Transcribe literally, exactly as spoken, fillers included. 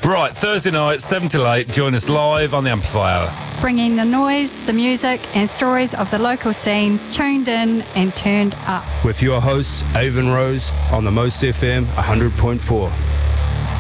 Right, Thursday night, seven till eight, join us live on the Amplifier. Bringing the noise, the music and stories of the local scene, tuned in and turned up. With your hosts, Avon Rose, on the Most F M one hundred point four.